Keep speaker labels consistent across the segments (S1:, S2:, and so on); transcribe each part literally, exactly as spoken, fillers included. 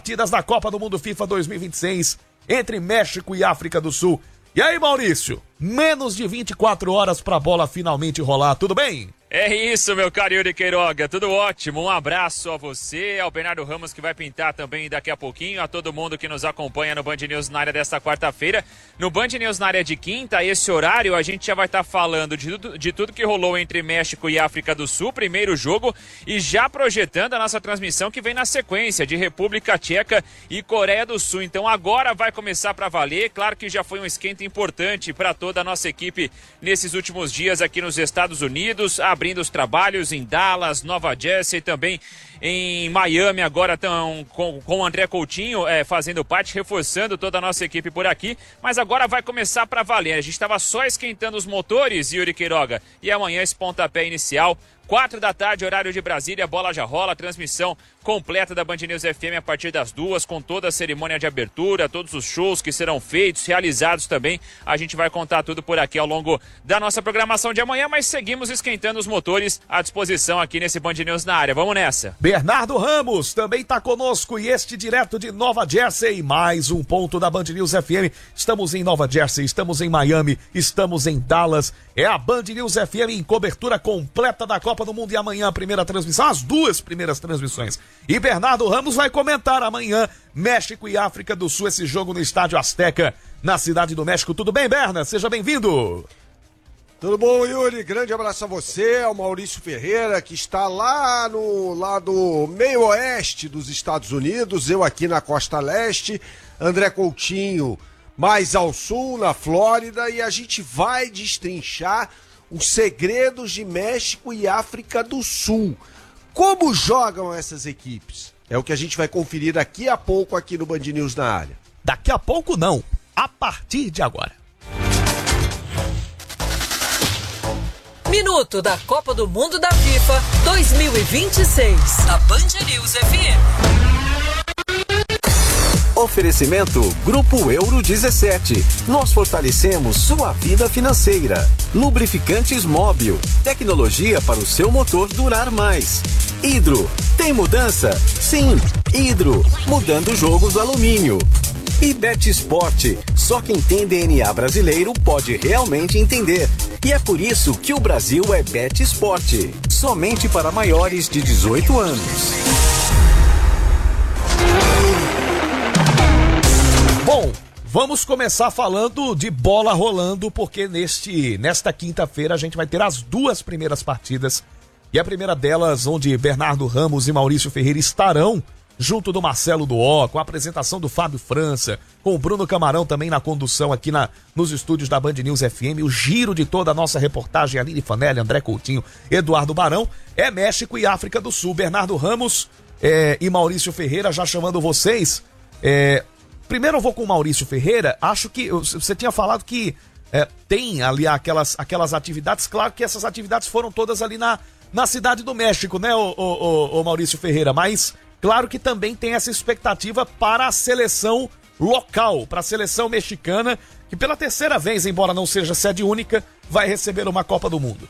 S1: partidas da Copa do Mundo FIFA dois mil e vinte e seis entre México e África do Sul. E aí, Maurício? Menos de vinte e quatro horas pra bola finalmente rolar, tudo bem?
S2: É isso, meu caro Yuri Queiroga, tudo ótimo, um abraço a você, ao Bernardo Ramos que vai pintar também daqui a pouquinho, a todo mundo que nos acompanha no Band News na área desta quarta-feira. No Band News na área de quinta, a esse horário, a gente já vai estar falando de tudo, de tudo que rolou entre México e África do Sul, primeiro jogo, e já projetando a nossa transmissão que vem na sequência de República Tcheca e Coreia do Sul. Então agora vai começar para valer, claro que já foi um esquenta importante para toda a nossa equipe nesses últimos dias aqui nos Estados Unidos, a abrindo os trabalhos em Dallas, Nova Jersey, também em Miami, agora estão com, com o André Coutinho é, fazendo parte, reforçando toda a nossa equipe por aqui, mas agora vai começar para valer. A gente estava só esquentando os motores, Yuri Queiroga, e amanhã esse pontapé inicial, quatro da tarde, horário de Brasília, bola já rola, transmissão completa da Band News F M a partir das duas, com toda a cerimônia de abertura, todos os shows que serão feitos, realizados também. A gente vai contar tudo por aqui ao longo da nossa programação de amanhã, mas seguimos esquentando os motores à disposição aqui nesse Band News na área. Vamos nessa.
S1: Bernardo Ramos também está conosco e este direto de Nova Jersey, mais um ponto da Band News F M. Estamos em Nova Jersey, estamos em Miami, estamos em Dallas. É a Band News F M em cobertura completa da Copa do Mundo e amanhã a primeira transmissão, as duas primeiras transmissões. E Bernardo Ramos vai comentar amanhã México e África do Sul, esse jogo no Estádio Azteca, na Cidade do México. Tudo bem, Berna? Seja bem-vindo.
S3: Tudo bom, Yuri? Grande abraço a você, ao Maurício Ferreira, que está lá no lado meio oeste dos Estados Unidos, eu aqui na costa leste, André Coutinho mais ao sul, na Flórida, e a gente vai destrinchar os segredos de México e África do Sul. Como jogam essas equipes? É o que a gente vai conferir daqui a pouco aqui no Band News na área.
S1: Daqui a pouco não, a partir de agora.
S4: Minuto da Copa do Mundo da FIFA dois mil e vinte e seis, da Band News F M.
S5: Oferecimento Grupo Euro dezessete. Nós fortalecemos sua vida financeira. Lubrificantes Móbil. Tecnologia para o seu motor durar mais. Hidro. Tem mudança? Sim. Hidro. Mudando o jogo do alumínio. E Bet Sport. Só quem tem D N A brasileiro pode realmente entender. E é por isso que o Brasil é Bet Sport. Somente para maiores de dezoito anos.
S1: Bom, vamos começar falando de bola rolando, porque neste, nesta quinta-feira a gente vai ter as duas primeiras partidas. E a primeira delas, onde Bernardo Ramos e Maurício Ferreira estarão junto do Marcelo Duó, com a apresentação do Fábio França, com o Bruno Camarão também na condução aqui na, nos estúdios da Band News F M, o giro de toda a nossa reportagem, Aline Fanelli, André Coutinho, Eduardo Barão, é México e África do Sul. Bernardo Ramos é, e Maurício Ferreira, já chamando vocês, é, primeiro eu vou com o Maurício Ferreira. Acho que você tinha falado que é, tem ali aquelas, aquelas atividades, claro que essas atividades foram todas ali na, na Cidade do México, né, o, o, o, o Maurício Ferreira, mas claro que também tem essa expectativa para a seleção local, para a seleção mexicana, que pela terceira vez, embora não seja sede única, vai receber uma Copa do Mundo.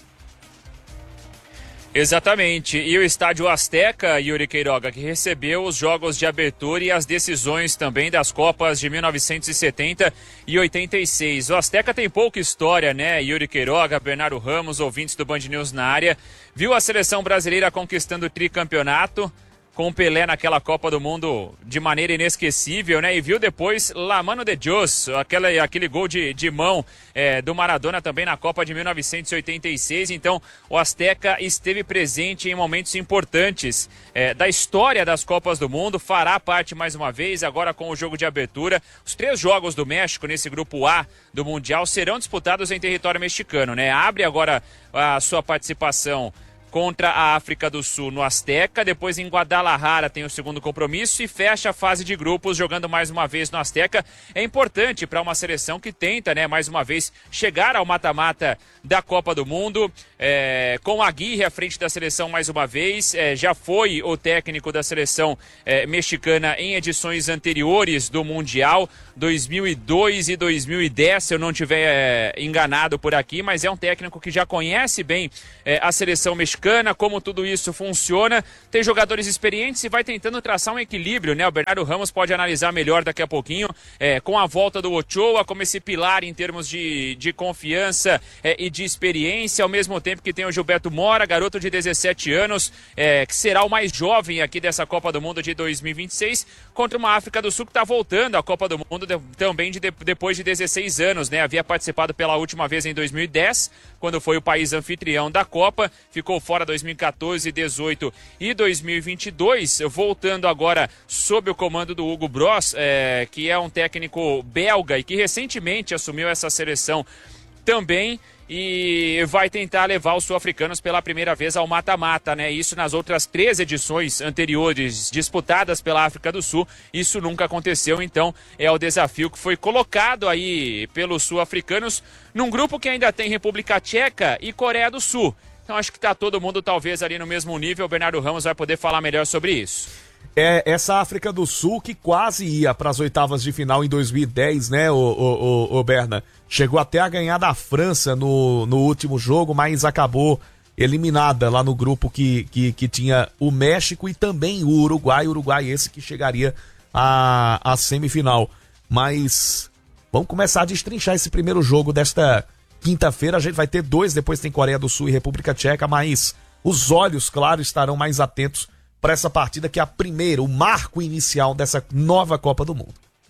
S2: Exatamente, e o Estádio Azteca, Yuri Queiroga, que recebeu os jogos de abertura e as decisões também das Copas de mil novecentos e setenta e oitenta e seis. O Azteca tem pouca história, né, Yuri Queiroga, Bernardo Ramos, ouvintes do Band News na área. Viu a seleção brasileira conquistando o tricampeonato, com o Pelé naquela Copa do Mundo de maneira inesquecível, né? E viu depois La Mano de Dios, aquela, aquele gol de, de mão é, do Maradona também na Copa de mil novecentos e oitenta e seis. Então, o Azteca esteve presente em momentos importantes é, da história das Copas do Mundo, fará parte mais uma vez, agora com o jogo de abertura. Os três jogos do México nesse grupo A do Mundial serão disputados em território mexicano, né? Abre agora a sua participação contra a África do Sul no Azteca, depois em Guadalajara tem o segundo compromisso e fecha a fase de grupos jogando mais uma vez no Azteca. É importante para uma seleção que tenta, né, mais uma vez chegar ao mata-mata da Copa do Mundo, é, com a Aguirre à frente da seleção mais uma vez, é, já foi o técnico da seleção é, mexicana em edições anteriores do Mundial, dois mil e dois e dois mil e dez, se eu não estiver é, enganado por aqui, mas é um técnico que já conhece bem é, a seleção mexicana, mexicana, como tudo isso funciona. Tem jogadores experientes e vai tentando traçar um equilíbrio, né? O Bernardo Ramos pode analisar melhor daqui a pouquinho, é, com a volta do Ochoa, como esse pilar em termos de, de confiança é, e de experiência, ao mesmo tempo que tem o Gilberto Mora, garoto de dezessete anos, é, que será o mais jovem aqui dessa Copa do Mundo de dois mil e vinte e seis, contra uma África do Sul que está voltando à Copa do Mundo de, também de, de, depois de dezesseis anos, né? Havia participado pela última vez em dois mil e dez, quando foi o país anfitrião da Copa, ficou fora dois mil e quatorze, dezoito e dois mil e vinte e dois, voltando agora sob o comando do Hugo Bross, é, que é um técnico belga e que recentemente assumiu essa seleção também, e vai tentar levar os sul-africanos pela primeira vez ao mata-mata, né? Isso nas outras três edições anteriores disputadas pela África do Sul, isso nunca aconteceu, então é o desafio que foi colocado aí pelos sul-africanos num grupo que ainda tem República Tcheca e Coreia do Sul. Então acho que tá todo mundo talvez ali no mesmo nível, o Bernardo Ramos vai poder falar melhor sobre isso.
S1: É essa África do Sul que quase ia para as oitavas de final em dois mil e dez, né, o, o, o, o Berna? Chegou até a ganhar da França no, no último jogo, mas acabou eliminada lá no grupo que, que, que tinha o México e também o Uruguai, o Uruguai esse que chegaria à, à semifinal. Mas vamos começar a destrinchar esse primeiro jogo desta quinta-feira. A gente vai ter dois, depois tem Coreia do Sul e República Tcheca, mas os olhos, claro, estarão mais atentos para essa partida que é a primeira, o marco inicial dessa nova Copa do Mundo.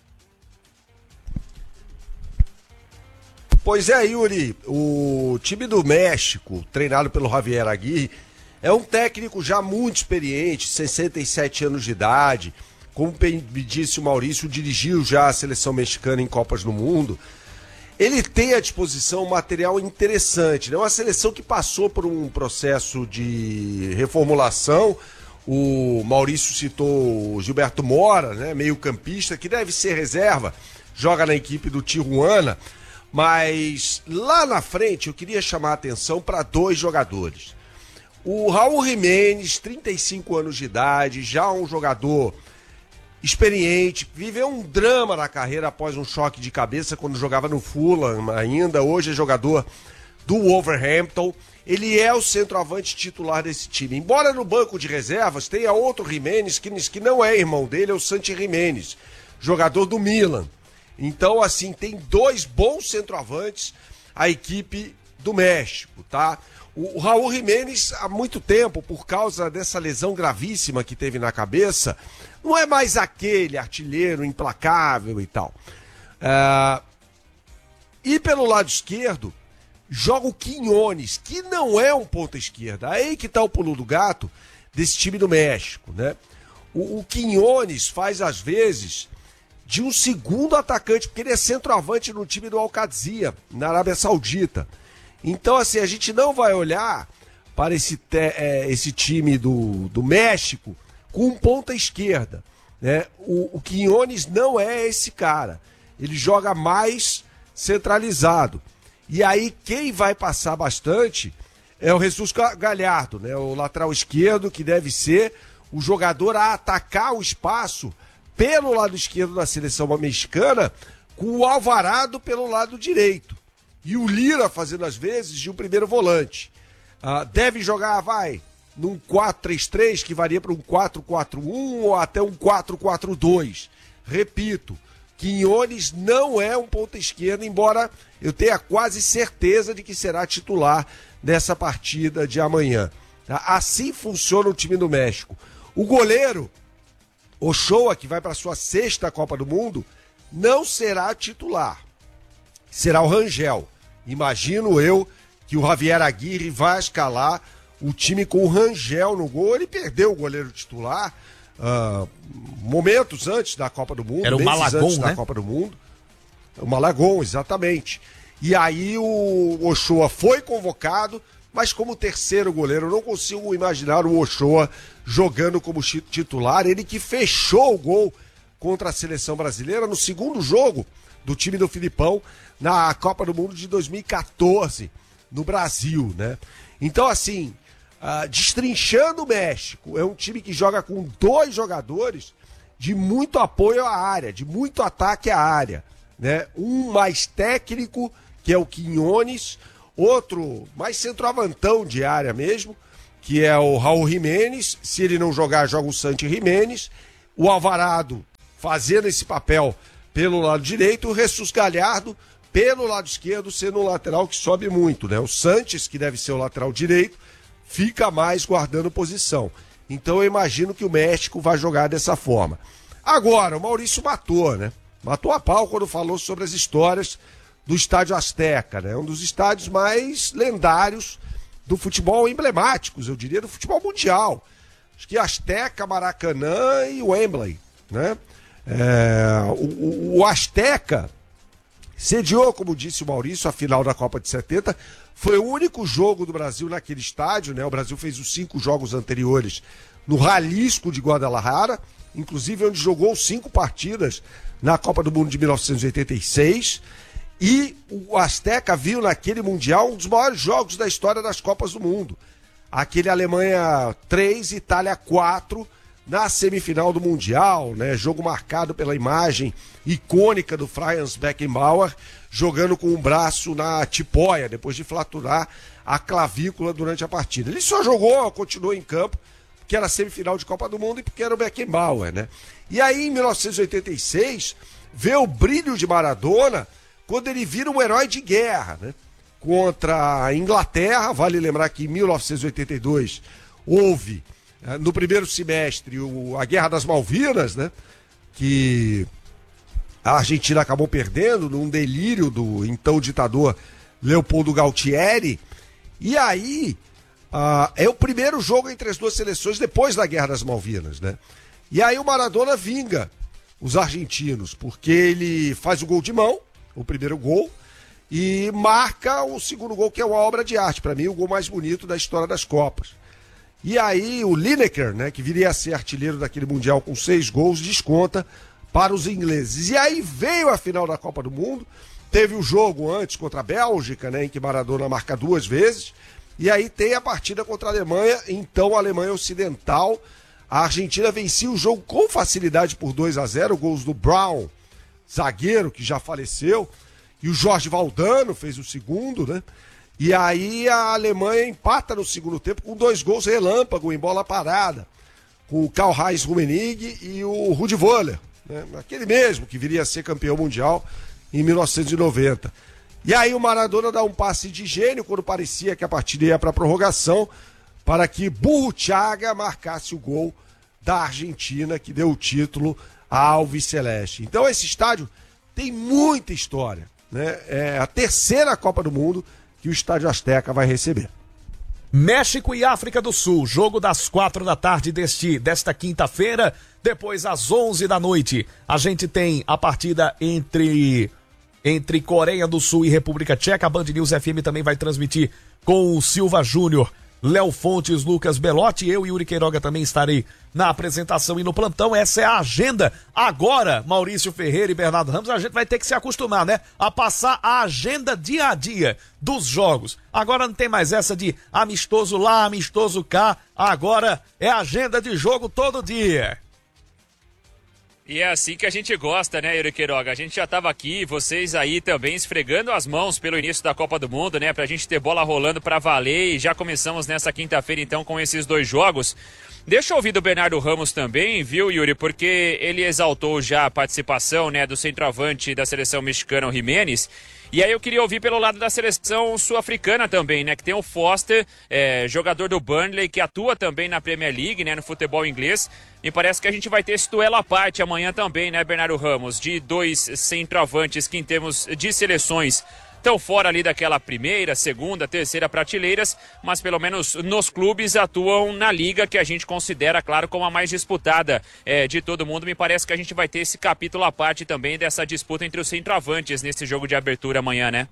S3: Pois é, Yuri, o time do México, treinado pelo Javier Aguirre, é um técnico já muito experiente, sessenta e sete anos de idade, como me disse o Maurício, dirigiu já a seleção mexicana em Copas do Mundo. Ele tem à disposição um material interessante, né? Uma seleção que passou por um processo de reformulação. O Maurício citou o Gilberto Mora, né, meio campista, que deve ser reserva, joga na equipe do Tijuana, mas lá na frente eu queria chamar a atenção para dois jogadores. O Raul Jiménez, trinta e cinco anos de idade, já um jogador experiente, viveu um drama na carreira após um choque de cabeça quando jogava no Fulham ainda, hoje é jogador do Wolverhampton. Ele é o centroavante titular desse time. Embora no banco de reservas tenha outro Jiménez, que, que não é irmão dele, é o Santi Jiménez, jogador do Milan. Então, assim, tem dois bons centroavantes a equipe do México, tá? O, o Raul Jiménez, há muito tempo, por causa dessa lesão gravíssima que teve na cabeça, não é mais aquele artilheiro implacável e tal. Uh, e pelo lado esquerdo, joga o Quiñones, que não é um ponta esquerda. Aí que tá o pulo do gato desse time do México, né? O, o Quiñones faz, às vezes, de um segundo atacante, porque ele é centroavante no time do Al-Qadsia, na Arábia Saudita. Então, assim, a gente não vai olhar para esse, te, é, esse time do, do México com ponta esquerda, né? O, o Quiñones não é esse cara. Ele joga mais centralizado. E aí quem vai passar bastante é o Jesus Gallardo, né? O lateral esquerdo, que deve ser o jogador a atacar o espaço pelo lado esquerdo da seleção mexicana, com o Alvarado pelo lado direito. E o Lira fazendo às vezes de um primeiro volante. Ah, deve jogar, vai, num quatro três três, que varia para um quatro quatro um ou até um quatro quatro dois. Repito, Quiñones não é um ponta esquerda, embora eu tenha quase certeza de que será titular dessa partida de amanhã. Assim funciona o time do México. O goleiro, Ochoa, que vai para sua sexta Copa do Mundo, não será titular. Será o Rangel. Imagino eu que o Javier Aguirre vai escalar o time com o Rangel no gol. Ele perdeu o goleiro titular Uh, momentos antes da Copa do Mundo,
S1: era o Malagón,
S3: antes
S1: né?
S3: da Copa do Mundo. O Malagón, exatamente. E aí o Ochoa foi convocado, mas como terceiro goleiro, eu não consigo imaginar o Ochoa jogando como titular. Ele que fechou o gol contra a seleção brasileira no segundo jogo do time do Filipão na Copa do Mundo de dois mil e quatorze, no Brasil, né? Então, assim, Uh, destrinchando o México, é um time que joga com dois jogadores de muito apoio à área, de muito ataque à área, né? Um mais técnico, que é o Quiñones, outro mais centroavantão de área mesmo, que é o Raul Jiménez. Se ele não jogar, joga o Santi Jiménez. O Alvarado fazendo esse papel pelo lado direito, o Jesus Galhardo pelo lado esquerdo, sendo um lateral que sobe muito, né? O Sanches, que deve ser o lateral direito, fica mais guardando posição. Então eu imagino que o México vai jogar dessa forma. Agora, o Maurício matou, né? Matou a pau quando falou sobre as histórias do Estádio Azteca, né? Um dos estádios mais lendários do futebol, emblemáticos, eu diria, do futebol mundial. Acho que Azteca, Maracanã e Wembley, né? É, o, o Azteca sediou, como disse o Maurício, a final da Copa de setenta. Foi o único jogo do Brasil naquele estádio, né? O Brasil fez os cinco jogos anteriores no Jalisco de Guadalajara, inclusive onde jogou cinco partidas na Copa do Mundo de mil novecentos e oitenta e seis. E o Azteca viu naquele Mundial um dos maiores jogos da história das Copas do Mundo. Aquele Alemanha três, Itália quatro, na semifinal do Mundial, né? Jogo marcado pela imagem icônica do Franz Beckenbauer, jogando com o braço na tipóia, depois de fraturar a clavícula durante a partida. Ele só jogou, continuou em campo, porque era semifinal de Copa do Mundo e porque era o Beckenbauer, né? E aí, em mil novecentos e oitenta e seis, vê o brilho de Maradona quando ele vira um herói de guerra, né? Contra a Inglaterra. Vale lembrar que em mil novecentos e oitenta e dois houve, no primeiro semestre, o, a Guerra das Malvinas, né? Que a Argentina acabou perdendo num delírio do então ditador Leopoldo Galtieri. E aí, uh, é o primeiro jogo entre as duas seleções depois da Guerra das Malvinas, né? E aí o Maradona vinga os argentinos, porque ele faz o gol de mão, o primeiro gol, e marca o segundo gol, que é uma obra de arte, para mim o gol mais bonito da história das Copas. E aí o Lineker, né, que viria a ser artilheiro daquele Mundial com seis gols, desconta para os ingleses. E aí veio a final da Copa do Mundo, teve o jogo antes contra a Bélgica, né, em que Maradona marca duas vezes, e aí tem a partida contra a Alemanha, então a Alemanha Ocidental. A Argentina vencia o jogo com facilidade por dois a zero, gols do Brown, zagueiro que já faleceu, e o Jorge Valdano fez o segundo, né? E aí a Alemanha empata no segundo tempo com dois gols relâmpago em bola parada, com o Karl-Heinz Rummenigge e o Rudi Völler, né? Aquele mesmo que viria a ser campeão mundial em mil novecentos e noventa. E aí o Maradona dá um passe de gênio quando parecia que a partida ia para a prorrogação, para que Burruchaga marcasse o gol da Argentina, que deu o título ao Alviceleste. Então esse estádio tem muita história, né? É a terceira Copa do Mundo que o Estádio Azteca vai receber.
S1: México e África do Sul, jogo das quatro da tarde deste, desta quinta-feira. Depois, às onze da noite, a gente tem a partida entre, entre Coreia do Sul e República Tcheca. A Band News F M também vai transmitir com o Silva Júnior, Léo Fontes, Lucas Belotti. Eu e Yuri Queiroga também estarei na apresentação e no plantão. Essa é a agenda. Agora, Maurício Ferreira e Bernardo Ramos, a gente vai ter que se acostumar, né? A passar a agenda dia a dia dos jogos. Agora não tem mais essa de amistoso lá, amistoso cá. Agora é agenda de jogo todo dia.
S2: E é assim que a gente gosta, né, Yuri Queiroga? A gente já tava aqui, vocês aí também esfregando as mãos pelo início da Copa do Mundo, né? Pra gente ter bola rolando pra valer, e já começamos nessa quinta-feira então com esses dois jogos. Deixa eu ouvir do Bernardo Ramos também, viu, Yuri? Porque ele exaltou já a participação, né, do centroavante da seleção mexicana, o Jiménez. E aí eu queria ouvir pelo lado da seleção sul-africana também, né? Que tem o Foster, é, jogador do Burnley, que atua também na Premier League, né? No futebol inglês. E parece que a gente vai ter esse duelo à parte amanhã também, né, Bernardo Ramos? De dois centroavantes que em termos de seleções estão fora ali daquela primeira, segunda, terceira prateleiras, mas pelo menos nos clubes atuam na liga que a gente considera, claro, como a mais disputada é, de todo mundo. Me parece que a gente vai ter esse capítulo à parte também dessa disputa entre os centroavantes nesse jogo de abertura amanhã, né?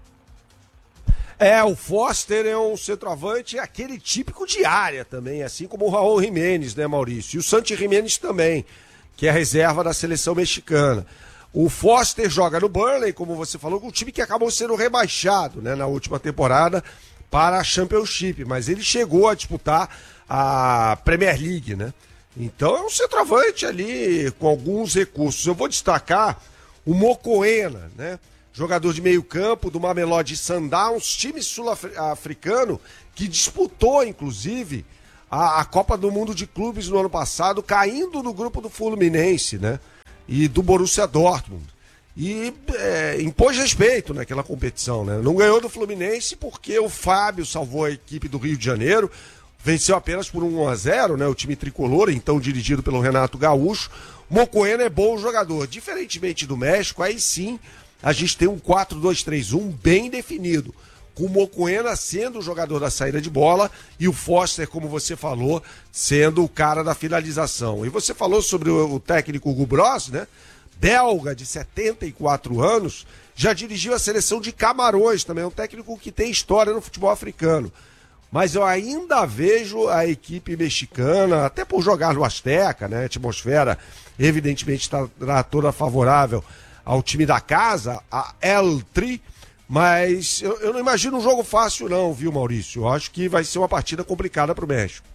S3: É, o Foster é um centroavante, aquele típico de área também, assim como o Raul Jiménez, né, Maurício? E o Santi Jiménez também, que é a reserva da seleção mexicana. O Foster joga no Burnley, como você falou, um time que acabou sendo rebaixado, né, na última temporada para a Championship, mas ele chegou a disputar a Premier League, né? Então é um centroavante ali com alguns recursos. Eu vou destacar o Mokoena, né? Jogador de meio campo do Mamelodi Sundowns, time sul-africano que disputou, inclusive, a, a Copa do Mundo de Clubes no ano passado, caindo no grupo do Fluminense, né? E do Borussia Dortmund. E é, impôs respeito naquela competição, né? Não ganhou do Fluminense porque o Fábio salvou a equipe do Rio de Janeiro, venceu apenas por um a zero, né? O time tricolor, então dirigido pelo Renato Gaúcho. Mocoena é bom jogador. Diferentemente do México, aí sim a gente tem um quatro dois três um bem definido, com o Mocoena sendo o jogador da saída de bola e o Foster, como você falou, sendo o cara da finalização. E você falou sobre o, o técnico Hugo Bross, né? Belga, de setenta e quatro anos, já dirigiu a seleção de Camarões também, é um técnico que tem história no futebol africano. Mas eu ainda vejo a equipe mexicana, até por jogar no Azteca, né? A atmosfera, evidentemente, está toda favorável ao time da casa, a El Tri, mas eu, eu não imagino um jogo fácil não, viu, Maurício? Eu acho que vai ser uma partida complicada para o México.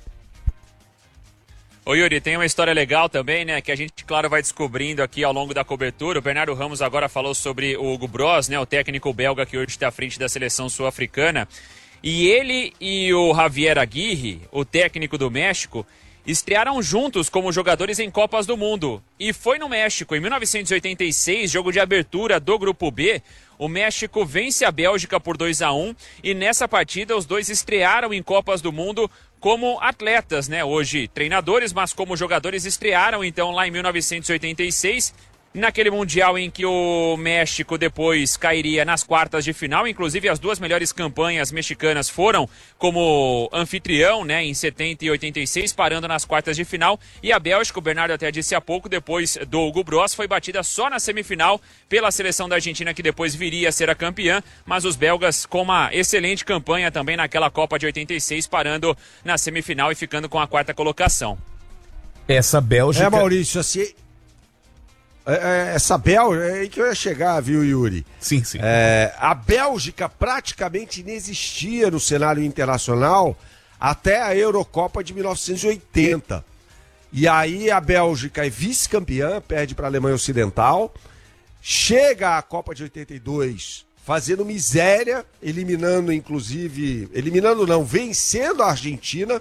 S2: Ô Yuri, tem uma história legal também, né, que a gente, claro, vai descobrindo aqui ao longo da cobertura. O Bernardo Ramos agora falou sobre o Hugo Bross, né, o técnico belga que hoje está à frente da seleção sul-africana. E ele e o Javier Aguirre, o técnico do México, estrearam juntos como jogadores em Copas do Mundo. E foi no México, em mil novecentos e oitenta e seis, jogo de abertura do Grupo B. O México vence a Bélgica por dois a um e nessa partida os dois estrearam em Copas do Mundo como atletas, né? Hoje treinadores, mas como jogadores estrearam então lá em mil novecentos e oitenta e seis, naquele Mundial em que o México depois cairia nas quartas de final. Inclusive as duas melhores campanhas mexicanas foram como anfitrião, né, em setenta e oitenta e seis, parando nas quartas de final. E a Bélgica, o Bernardo até disse há pouco, depois do Hugo Bross, foi batida só na semifinal pela seleção da Argentina, que depois viria a ser a campeã. Mas os belgas com uma excelente campanha também naquela Copa de oitenta e seis, parando na semifinal e ficando com a quarta colocação.
S1: Essa Bélgica...
S3: É, Maurício, assim... Essa Bélgica, é aí que eu ia chegar, viu, Yuri?
S1: Sim, sim.
S3: É, a Bélgica praticamente inexistia no cenário internacional até a Eurocopa de mil novecentos e oitenta. E aí a Bélgica é vice-campeã, perde para a Alemanha Ocidental, chega à Copa de oitenta e dois fazendo miséria, eliminando inclusive, eliminando não, vencendo a Argentina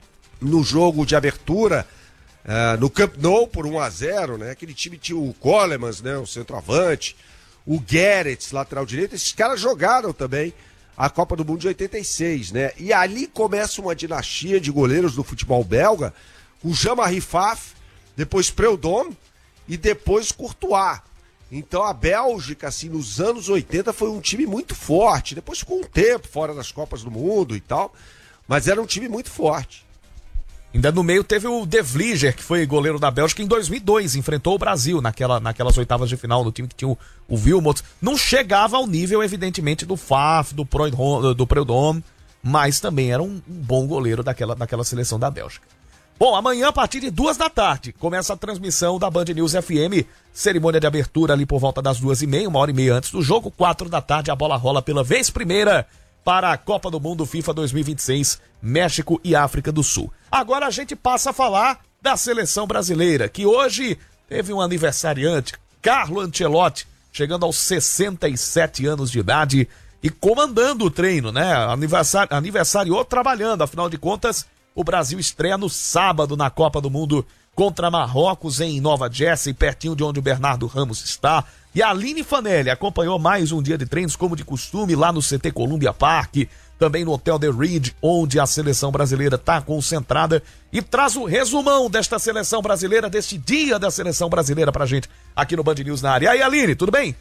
S3: no jogo de abertura, Uh, no Camp Nou por um a zero, né? Aquele time tinha o Colemans, né? O centroavante, o Gerrits, lateral direito. Esses caras jogaram também a Copa do Mundo de oitenta e seis, né? E ali começa uma dinastia de goleiros do futebol belga, com Jean-Marie Pfaff, depois Preud'homme e depois Courtois. Então a Bélgica, assim, nos anos oitenta foi um time muito forte. Depois ficou um tempo fora das Copas do Mundo e tal, mas era um time muito forte.
S1: Ainda no meio teve o De Vlieger, que foi goleiro da Bélgica em dois mil e dois, enfrentou o Brasil naquela, naquelas oitavas de final, no time que tinha o, o Wilmots. Não chegava ao nível, evidentemente, do Pfaff, do Preud'homme, do Preud'homme, mas também era um, um bom goleiro daquela, daquela seleção da Bélgica. Bom, amanhã, a partir de duas da tarde, começa a transmissão da Band News F M, cerimônia de abertura ali por volta das duas e meia, uma hora e meia antes do jogo, quatro da tarde, a bola rola pela vez primeira para a Copa do Mundo FIFA dois mil e vinte e seis, México e África do Sul. Agora a gente passa a falar da seleção brasileira, que hoje teve um aniversariante, Carlo Ancelotti, chegando aos sessenta e sete anos de idade e comandando o treino, né? Aniversari- aniversariou trabalhando, afinal de contas, o Brasil estreia no sábado na Copa do Mundo contra Marrocos em Nova Jersey, pertinho de onde o Bernardo Ramos está. E a Aline Fanelli acompanhou mais um dia de treinos, como de costume, lá no C T Columbia Park, também no Hotel The Reed, onde a seleção brasileira está concentrada, e traz o resumão desta seleção brasileira, deste dia da seleção brasileira pra gente, aqui no Band News na área. E aí, Aline, tudo bem?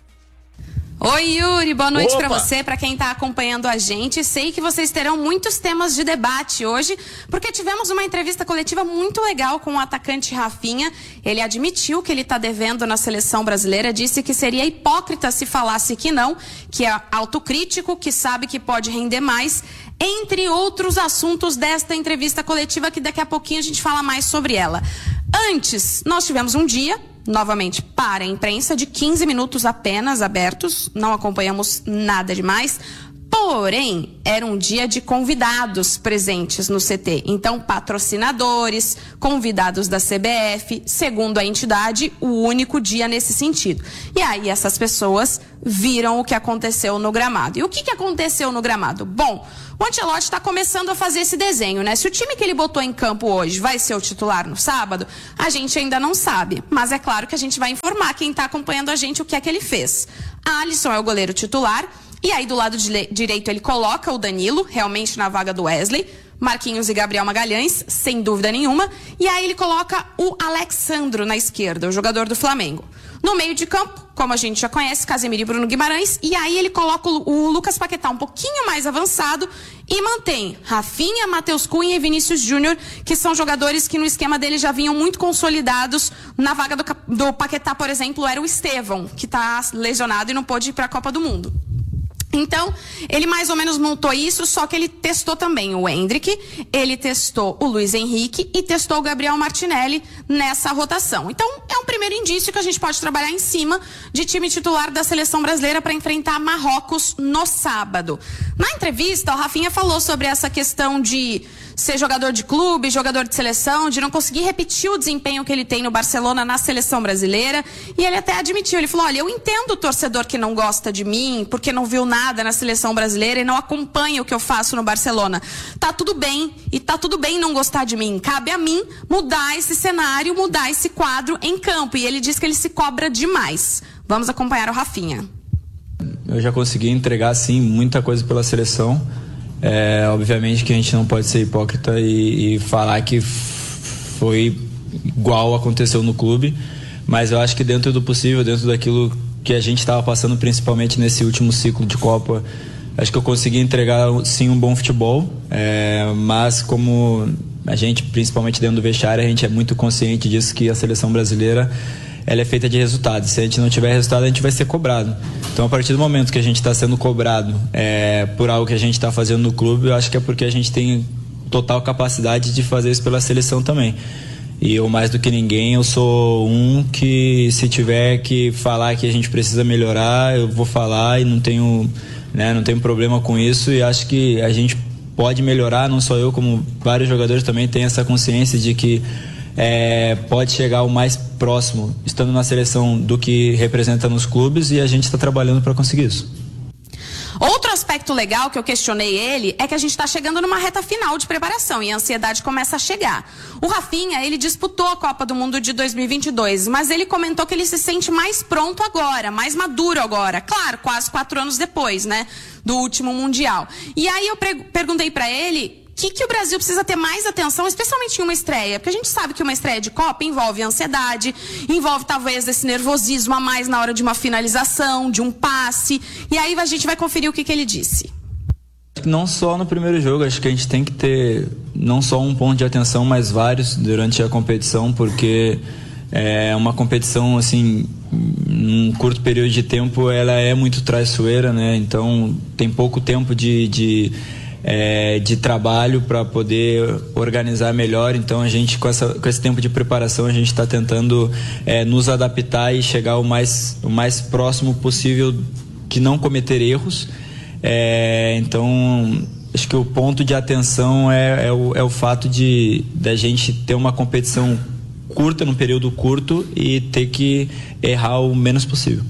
S6: Oi, Yuri, boa noite
S1: Opa.
S6: pra você, pra quem tá acompanhando a gente. Sei que vocês terão muitos temas de debate hoje, porque tivemos uma entrevista coletiva muito legal com o atacante Rafinha. Ele admitiu que ele tá devendo na seleção brasileira, disse que seria hipócrita se falasse que não, que é autocrítico, que sabe que pode render mais, entre outros assuntos desta entrevista coletiva, que daqui a pouquinho a gente fala mais sobre ela. Antes, nós tivemos um dia, novamente, para a imprensa, de quinze minutos apenas abertos, não acompanhamos nada demais. Porém, era um dia de convidados presentes no C T. Então, patrocinadores, convidados da C B F, segundo a entidade, o único dia nesse sentido. E aí, essas pessoas viram o que aconteceu no gramado. E o que, que aconteceu no gramado? Bom, o Ancelotti está começando a fazer esse desenho, né? Se o time que ele botou em campo hoje vai ser o titular no sábado, a gente ainda não sabe. Mas é claro que a gente vai informar quem está acompanhando a gente o que é que ele fez. A Alisson é o goleiro titular. E aí, do lado direito, ele coloca o Danilo, realmente na vaga do Wesley, Marquinhos e Gabriel Magalhães, sem dúvida nenhuma. E aí ele coloca o Alexandro na esquerda, o jogador do Flamengo. No meio de campo, como a gente já conhece, Casemiro e Bruno Guimarães. E aí ele coloca o Lucas Paquetá um pouquinho mais avançado e mantém Rafinha, Matheus Cunha e Vinícius Júnior, que são jogadores que no esquema dele já vinham muito consolidados. Na vaga do, do Paquetá, por exemplo, era o Estevão, que está lesionado e não pôde ir para a Copa do Mundo. Então, ele mais ou menos montou isso, só que ele testou também o Endrick, ele testou o Luiz Henrique e testou o Gabriel Martinelli nessa rotação. Então, é um primeiro indício que a gente pode trabalhar em cima de time titular da seleção brasileira para enfrentar Marrocos no sábado. Na entrevista, o Rafinha falou sobre essa questão de ser jogador de clube, jogador de seleção, de não conseguir repetir o desempenho que ele tem no Barcelona na seleção brasileira. E ele até admitiu, ele falou, olha, eu entendo o torcedor que não gosta de mim, porque não viu nada na seleção brasileira e não acompanha o que eu faço no Barcelona. Tá tudo bem, e tá tudo bem não gostar de mim. Cabe a mim mudar esse cenário, mudar esse quadro em campo. E ele diz que ele se cobra demais. Vamos acompanhar o Rafinha.
S7: Eu já consegui entregar, sim, muita coisa pela seleção. É, obviamente que a gente não pode ser hipócrita e, e falar que foi igual aconteceu no clube, mas eu acho que dentro do possível, dentro daquilo que a gente estava passando, principalmente nesse último ciclo de Copa, acho que eu consegui entregar sim um bom futebol, é, mas como a gente, principalmente dentro do vestiário, a gente é muito consciente disso, que a seleção brasileira ela é feita de resultados. Se a gente não tiver resultado, a gente vai ser cobrado. Então, a partir do momento que a gente está sendo cobrado é, por algo que a gente está fazendo no clube, eu acho que é porque a gente tem total capacidade de fazer isso pela seleção também. E eu, mais do que ninguém, eu sou um que, se tiver que falar que a gente precisa melhorar, eu vou falar e não tenho, né, não tenho problema com isso. E acho que a gente pode melhorar, não só eu, como vários jogadores também têm essa consciência de que É, pode chegar o mais próximo, estando na seleção, do que representa nos clubes, e a gente está trabalhando para conseguir isso.
S6: Outro aspecto legal que eu questionei ele é que a gente está chegando numa reta final de preparação e a ansiedade começa a chegar. O Rafinha, ele disputou a Copa do Mundo de dois mil e vinte e dois, mas ele comentou que ele se sente mais pronto agora, mais maduro agora. Claro, quase quatro anos depois, né, do último Mundial. E aí eu perguntei para ele o que, que o Brasil precisa ter mais atenção, especialmente em uma estreia, porque a gente sabe que uma estreia de Copa envolve ansiedade, envolve talvez esse nervosismo a mais na hora de uma finalização, de um passe, e aí a gente vai conferir o que, que ele disse.
S7: Não só no primeiro jogo, acho que a gente tem que ter não só um ponto de atenção, mas vários durante a competição, porque é uma competição, assim, num curto período de tempo, ela é muito traiçoeira, né? Então tem pouco tempo de... de É, de trabalho para poder organizar melhor. Então a gente, com, essa, com esse tempo de preparação, a gente está tentando é, nos adaptar e chegar o mais, o mais próximo possível de não cometer erros. É, então acho que o ponto de atenção é, é, o, é o fato de da gente ter uma competição curta, num período curto, e ter que errar o menos possível.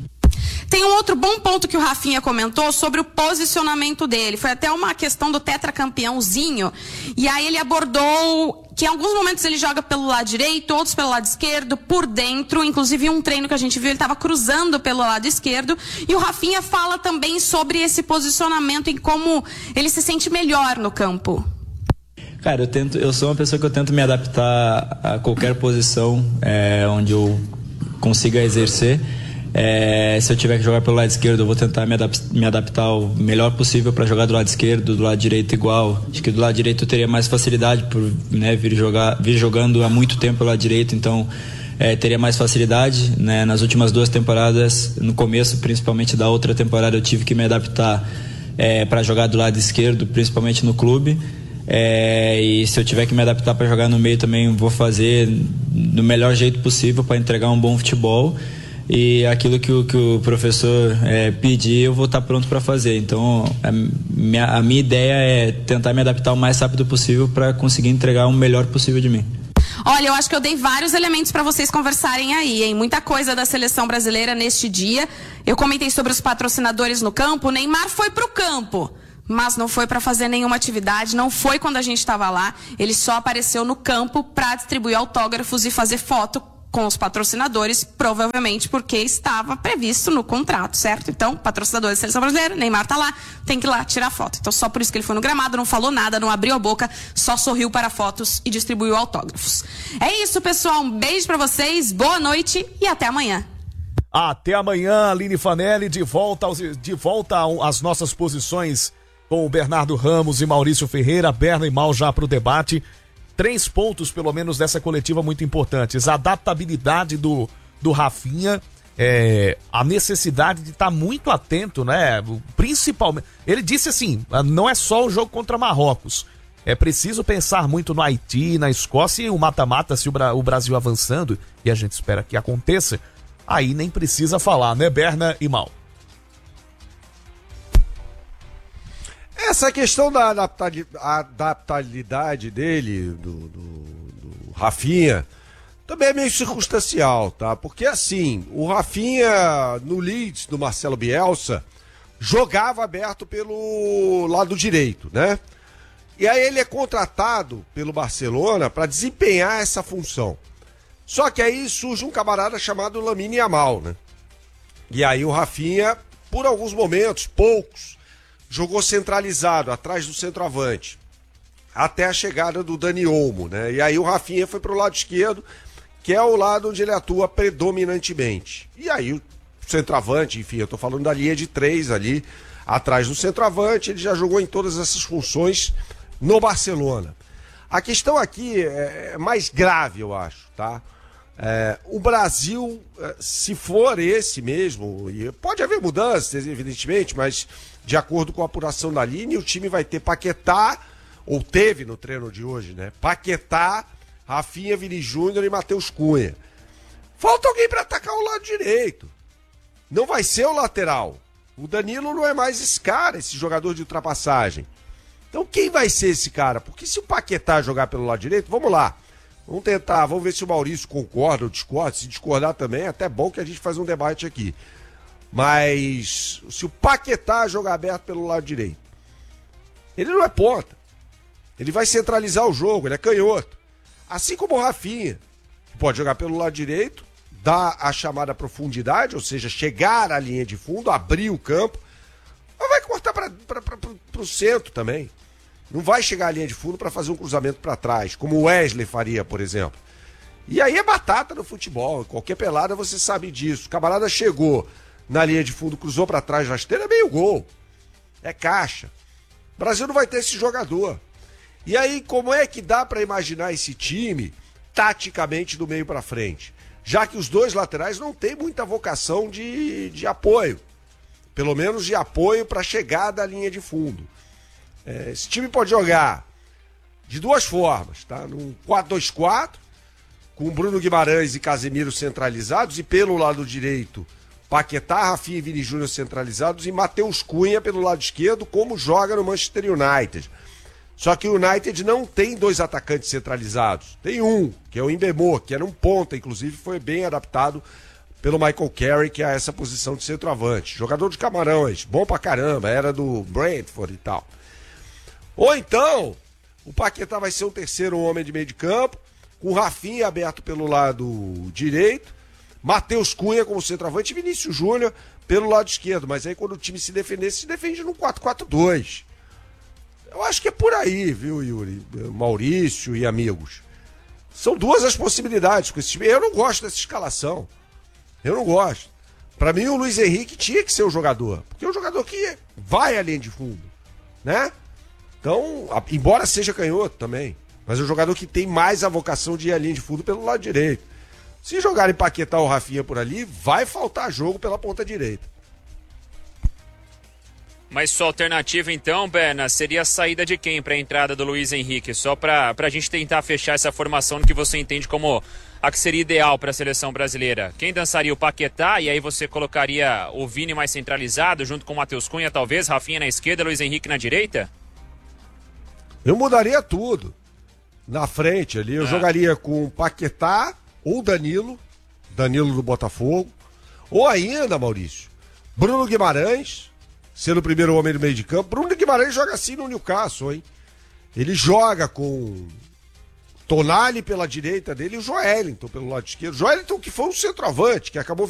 S6: Tem um outro bom ponto que o Rafinha comentou sobre o posicionamento dele. Foi até uma questão do tetracampeãozinho. E aí ele abordou que em alguns momentos ele joga pelo lado direito, outros pelo lado esquerdo, por dentro. Inclusive, um treino que a gente viu, ele estava cruzando pelo lado esquerdo. E o Rafinha fala também sobre esse posicionamento, em como ele se sente melhor no campo.
S7: Cara, eu, tento, eu sou uma pessoa que eu tento me adaptar a qualquer posição é, onde eu consiga exercer. É, se eu tiver que jogar pelo lado esquerdo, eu vou tentar me, adap- me adaptar o melhor possível para jogar do lado esquerdo, do lado direito igual. Acho que do lado direito eu teria mais facilidade por, né, vir, jogar, vir jogando há muito tempo pelo lado direito, então é, teria mais facilidade, né? Nas últimas duas temporadas, no começo principalmente da outra temporada, eu tive que me adaptar é, para jogar do lado esquerdo, principalmente no clube. É, e se eu tiver que me adaptar para jogar no meio também, vou fazer do melhor jeito possível para entregar um bom futebol. e aquilo que o, que o professor é, pedir, eu vou estar pronto para fazer. Então, a minha, a minha ideia é tentar me adaptar o mais rápido possível para conseguir entregar o melhor possível de mim.
S6: Olha, eu acho que eu dei vários elementos para vocês conversarem aí, hein? Muita coisa da seleção brasileira neste dia. Eu comentei sobre os patrocinadores no campo. O Neymar foi pro campo, mas não foi para fazer nenhuma atividade, não foi quando a gente estava lá. Ele só apareceu no campo para distribuir autógrafos e fazer foto com os patrocinadores, provavelmente porque estava previsto no contrato, certo? Então, patrocinador da seleção brasileira, Neymar tá lá, tem que ir lá tirar foto. Então, só por isso que ele foi no gramado, não falou nada, não abriu a boca, só sorriu para fotos e distribuiu autógrafos. É isso, pessoal. Um beijo para vocês, boa noite e até amanhã.
S1: Até amanhã, Aline Fanelli, de volta, aos, de volta às nossas posições com o Bernardo Ramos e Maurício Ferreira. Berna e Mal já para o debate. Três pontos, pelo menos, dessa coletiva muito importantes. A adaptabilidade do, do Rafinha, é, a necessidade de estar muito atento, né? Principalmente, ele disse assim, não é só o jogo contra Marrocos. É preciso pensar muito no Haiti, na Escócia e o mata-mata, se o, Bra- o Brasil avançando, e a gente espera que aconteça, aí nem precisa falar, né, Berna e Mal?
S3: Essa questão da adaptabilidade dele, do, do, do Rafinha, também é meio circunstancial, tá? Porque assim, o Rafinha no Leeds, do Marcelo Bielsa, jogava aberto pelo lado direito, né? E aí ele é contratado pelo Barcelona para desempenhar essa função. Só que aí surge um camarada chamado Lamine Yamal, né? E aí o Rafinha, por alguns momentos, poucos, jogou centralizado, atrás do centroavante, até a chegada do Dani Olmo, né? E aí o Rafinha foi pro lado esquerdo, que é o lado onde ele atua predominantemente. E aí o centroavante, enfim, eu tô falando da linha de três ali, atrás do centroavante, ele já jogou em todas essas funções no Barcelona. A questão aqui é mais grave, eu acho, tá? É, o Brasil, se for esse mesmo, e pode haver mudanças, evidentemente, mas de acordo com a apuração da linha, o time vai ter Paquetá, ou teve no treino de hoje, né? Paquetá, Rafinha, Vini Júnior e Matheus Cunha. Falta alguém para atacar o lado direito. Não vai ser o lateral. O Danilo não é mais esse cara, esse jogador de ultrapassagem. Então quem vai ser esse cara? Porque se o Paquetá jogar pelo lado direito, vamos lá. Vamos tentar, vamos ver se o Maurício concorda ou discorda. Se discordar também, é até bom que a gente faz um debate aqui. Mas se o Paquetá jogar aberto pelo lado direito, ele não é ponta. Ele vai centralizar o jogo, ele é canhoto. Assim como o Rafinha, que pode jogar pelo lado direito, dar a chamada profundidade, ou seja, chegar à linha de fundo, abrir o campo, mas vai cortar para o centro também. Não vai chegar à linha de fundo para fazer um cruzamento para trás, como o Wesley faria, por exemplo. E aí é batata no futebol. Qualquer pelada você sabe disso. O camarada chegou na linha de fundo, cruzou para trás, rasteira, é meio gol. É caixa. O Brasil não vai ter esse jogador. E aí, como é que dá para imaginar esse time taticamente do meio para frente? Já que os dois laterais não têm muita vocação de, de apoio. Pelo menos de apoio para chegar da linha de fundo. É, esse time pode jogar de duas formas, tá? Num quatro dois quatro, com Bruno Guimarães e Casemiro centralizados, e pelo lado direito, Paquetá, Rafinha e Vini Júnior centralizados, e Matheus Cunha pelo lado esquerdo, como joga no Manchester United. Só que o United não tem dois atacantes centralizados. Tem um, que é o Embemô, que era um ponta, inclusive foi bem adaptado pelo Michael Carrick a essa posição de centroavante. Jogador de Camarões, bom pra caramba, era do Brentford e tal. Ou então, o Paquetá vai ser o terceiro homem de meio de campo, com o Rafinha aberto pelo lado direito, Matheus Cunha como centroavante e Vinícius Júnior pelo lado esquerdo. Mas aí quando o time se defender, se defende no quatro quatro dois. Eu acho que é por aí, viu, Yuri, Maurício e amigos. São duas as possibilidades com esse time. Eu não gosto dessa escalação. Eu não gosto. Pra mim, o Luiz Henrique tinha que ser o jogador. Porque é o jogador que vai à linha de fundo, né? Então, embora seja canhoto também, mas é o jogador que tem mais a vocação de ir à linha de fundo pelo lado direito. Se jogarem Paquetá ou Rafinha por ali, vai faltar jogo pela ponta direita.
S2: Mas sua alternativa então, Berna, seria a saída de quem para a entrada do Luiz Henrique? Só para a gente tentar fechar essa formação que você entende como a que seria ideal para a seleção brasileira? Quem dançaria? O Paquetá, e aí você colocaria o Vini mais centralizado, junto com o Matheus Cunha, talvez, Rafinha na esquerda, Luiz Henrique na direita?
S3: Eu mudaria tudo. Na frente ali, eu ah. jogaria com o Paquetá ou Danilo, Danilo do Botafogo, ou ainda, Maurício, Bruno Guimarães, sendo o primeiro homem do meio de campo. Bruno Guimarães joga assim no Newcastle, hein? Ele joga com Tonali pela direita dele e o Joelinton pelo lado esquerdo. Joelinton que foi um centroavante, que acabou